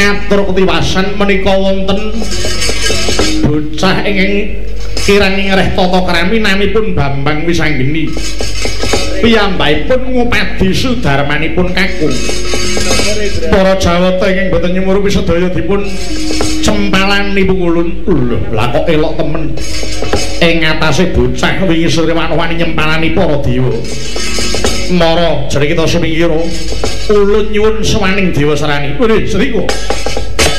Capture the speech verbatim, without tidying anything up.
atur ketiwasan menika wonten bocah ingkang kirang ngreh tata krami namipun Bambang Wisanggeni. Piyambakipun ngupadi sudarmanipun kakung. Para Jawata ingkang boten nyumurupi sedaya dipun cempalanipun ulun. Lho, lah kok elok temen. Ing atase bocah wingi sore wani nyempalani para dewa. Mara jere kita semingkira ulun nyuwun sawaning dewa sarani. Lho, sediko.